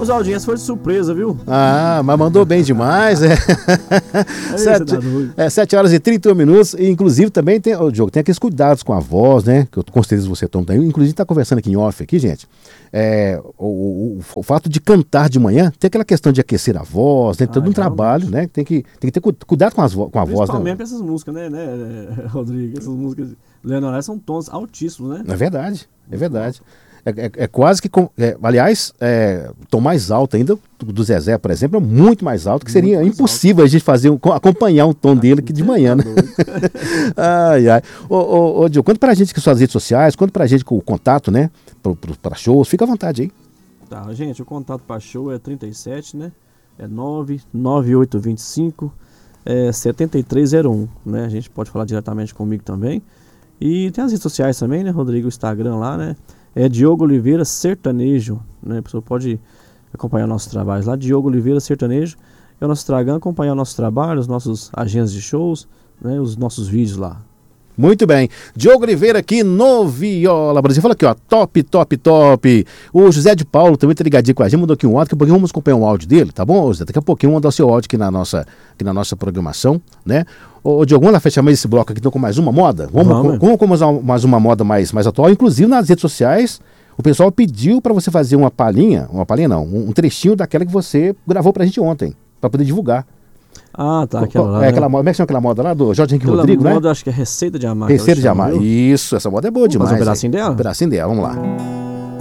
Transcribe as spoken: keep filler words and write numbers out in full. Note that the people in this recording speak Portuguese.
Os audiências foram de surpresa, viu? Ah, mas mandou bem demais, é. Sete, é, sete horas e trinta e um minutos, e inclusive também tem, ô, Diogo, tem aqueles cuidados com a voz, né? Que eu com certeza você toma também. Inclusive tá conversando aqui em off, aqui, gente. É, o, o, o fato de cantar de manhã, tem aquela questão de aquecer a voz, né? Todo ah, um trabalho, né? Tem que, tem que ter cuidado com, as, com a voz, né? Principalmente essas músicas, né, né, Rodrigo? Essas músicas Leonardo são tons altíssimos, né? É verdade, é verdade. É, é, é quase que, é, aliás, é, tom mais alto ainda, do, do Zezé, por exemplo, é muito mais alto, que seria muito impossível alto. A gente fazer um, acompanhar um tom ah, dele aqui de manhã, né? Ai, ai. Ô, ô, ô, Diogo, conta pra gente que suas redes sociais, conta pra gente com o contato, né? Para shows, fica à vontade aí. Tá, gente, o contato para show é trinta e sete, né? É nove nove oito dois cinco é, sete três zero um, né? A gente pode falar diretamente comigo também. E tem as redes sociais também, né, Rodrigo? O Instagram lá, né? É Diogo Oliveira Sertanejo, né? A pessoa pode acompanhar nossos trabalhos lá. Diogo Oliveira Sertanejo é o nosso Instagram, acompanhar o nosso trabalho, os nossos agências de shows, né? Os nossos vídeos lá. Muito bem. Diogo Oliveira aqui no Viola Brasil. Fala aqui, ó. Top, top, top. O José de Paulo também tá ligadinho com a gente. Mandou aqui um áudio. Daqui a pouquinho vamos acompanhar um áudio dele, tá bom, José? Daqui a pouquinho vamos mandar o seu áudio aqui na nossa, aqui na nossa programação, né? Ô, Diogo, vamos lá fechar mais esse bloco aqui então com mais uma moda? Vamos, vamos. Com, com mais, uma, mais uma moda mais, mais atual. Inclusive nas redes sociais, o pessoal pediu para você fazer uma palhinha, uma palhinha não, um, um trechinho daquela que você gravou pra gente ontem, para poder divulgar. Ah, tá. Aquela lá, é, né? aquela moda, como é que chama aquela moda lá do Jorge Henrique aquela Rodrigo, moda, né? Acho que é Receita de Amar. Receita de Amar. Isso, essa moda é boa Vamos demais. fazer um pedacinho hein? dela? Um pedacinho dela, vamos lá.